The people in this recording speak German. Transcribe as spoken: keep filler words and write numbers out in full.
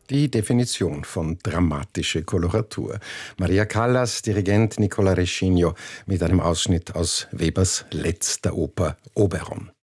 Die Definition von dramatische Koloratur. Maria Callas, Dirigent Nicola Rescigno mit einem Ausschnitt aus Webers letzter Oper Oberon.